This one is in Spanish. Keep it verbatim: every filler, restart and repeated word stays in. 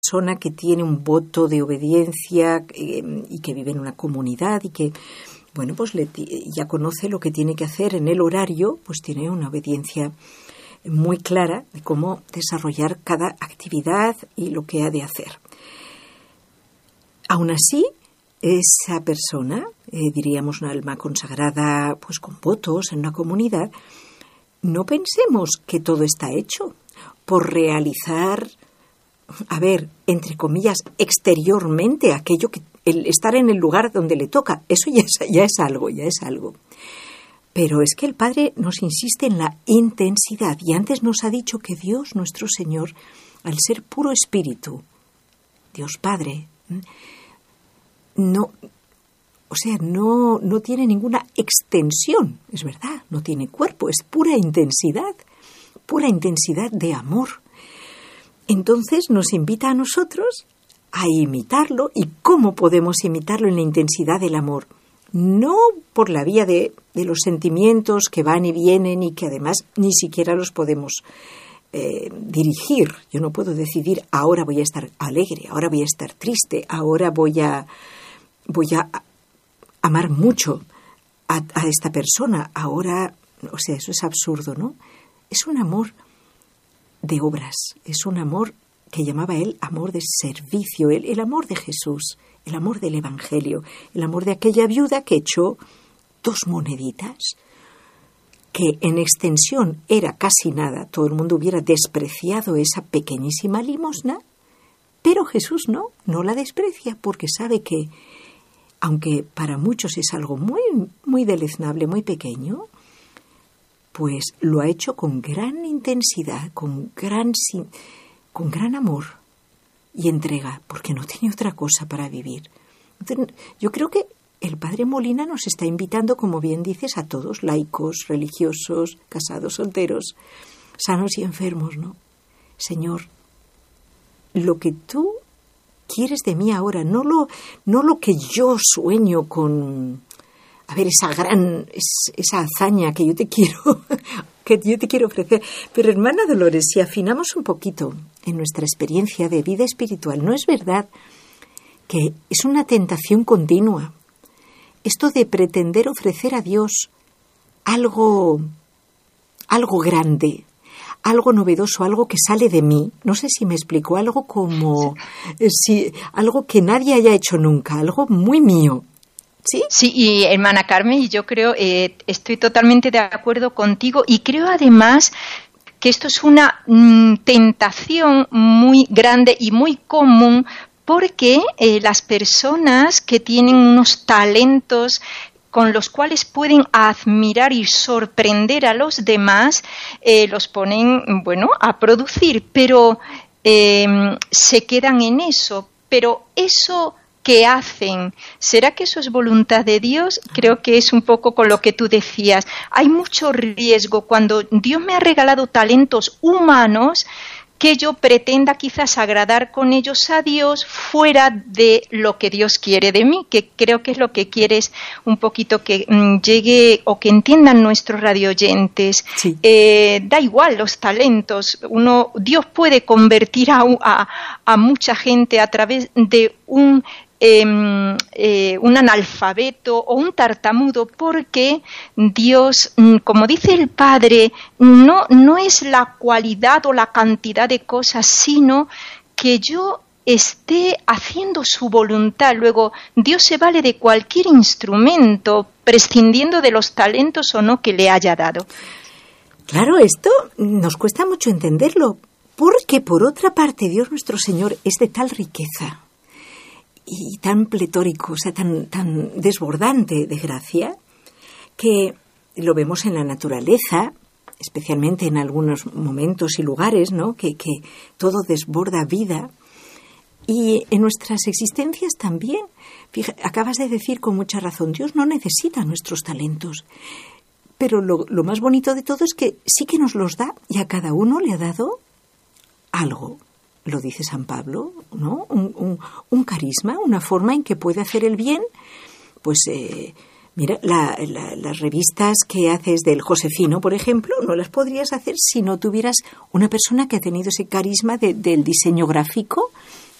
persona que tiene un voto de obediencia eh, y que vive en una comunidad y que, bueno, pues le, ya conoce lo que tiene que hacer en el horario, pues tiene una obediencia muy clara de cómo desarrollar cada actividad y lo que ha de hacer. Aún así, esa persona, eh, diríamos una alma consagrada, pues con votos en una comunidad, no pensemos que todo está hecho por realizar, a ver, entre comillas, exteriormente aquello que, el estar en el lugar donde le toca. Eso ya es, ya es algo, ya es algo. Pero es que el Padre nos insiste en la intensidad y antes nos ha dicho que Dios, nuestro Señor, al ser puro espíritu, Dios Padre, no, o sea, no, no tiene ninguna extensión, es verdad, no tiene cuerpo, es pura intensidad, pura intensidad de amor. Entonces nos invita a nosotros a imitarlo. ¿Y cómo podemos imitarlo en la intensidad del amor? No por la vía de, de los sentimientos que van y vienen y que además ni siquiera los podemos eh, dirigir. Yo no puedo decidir ahora voy a estar alegre, ahora voy a estar triste, ahora voy a, voy a amar mucho a, a esta persona, ahora, o sea, eso es absurdo, ¿no? Es un amor de obras, es un amor que llamaba él amor de servicio, el, el amor de Jesús, el amor del Evangelio, el amor de aquella viuda que echó dos moneditas, que en extensión era casi nada, todo el mundo hubiera despreciado esa pequeñísima limosna, pero Jesús no, no la desprecia, porque sabe que, aunque para muchos es algo muy, muy deleznable, muy pequeño, pues lo ha hecho con gran intensidad, con gran, con gran amor y entrega, porque no tiene otra cosa para vivir. Entonces, yo creo que el Padre Molina nos está invitando, como bien dices, a todos, laicos, religiosos, casados, solteros, sanos y enfermos, ¿no? Señor, lo que tú quieres de mí ahora, no lo, no lo que yo sueño con, a ver, esa gran, esa hazaña que yo te quiero, que yo te quiero ofrecer. Pero, hermana Dolores, si afinamos un poquito en nuestra experiencia de vida espiritual, ¿no es verdad que es una tentación continua esto de pretender ofrecer a Dios algo, algo grande, algo novedoso, algo que sale de mí? No sé si me explico, algo como, eh, si, algo que nadie haya hecho nunca, algo muy mío. ¿Sí? Sí, y hermana Carmen, yo creo, eh, estoy totalmente de acuerdo contigo y creo además que esto es una mm, tentación muy grande y muy común porque eh, las personas que tienen unos talentos con los cuales pueden admirar y sorprender a los demás, eh, los ponen, bueno, a producir, pero eh, se quedan en eso, pero eso que hacen, ¿será que eso es voluntad de Dios? Creo que es un poco con lo que tú decías. Hay mucho riesgo cuando Dios me ha regalado talentos humanos que yo pretenda quizás agradar con ellos a Dios fuera de lo que Dios quiere de mí, que creo que es lo que quieres un poquito que mm, llegue o que entiendan nuestros radioyentes. Sí. Eh, da igual los talentos, uno, Dios puede convertir a, a, a mucha gente a través de un Eh, eh, un analfabeto o un tartamudo, porque Dios, como dice el Padre, no, no es la cualidad o la cantidad de cosas, sino que yo esté haciendo su voluntad. Luego, Dios se vale de cualquier instrumento, prescindiendo de los talentos o no que le haya dado. Claro, esto nos cuesta mucho entenderlo, porque por otra parte Dios nuestro Señor es de tal riqueza y tan pletórico, o sea, tan, tan desbordante de gracia, que lo vemos en la naturaleza, especialmente en algunos momentos y lugares, ¿no? Que, que todo desborda vida. Y en nuestras existencias también. Fija, acabas de decir con mucha razón, Dios no necesita nuestros talentos. Pero lo, lo más bonito de todo es que sí que nos los da, y a cada uno le ha dado algo. Lo dice San Pablo, ¿no? Un, un, un carisma, una forma en que puede hacer el bien, pues eh, Mira, la, la, las revistas que haces del Josefino, por ejemplo, no las podrías hacer si no tuvieras una persona que ha tenido ese carisma de, del diseño gráfico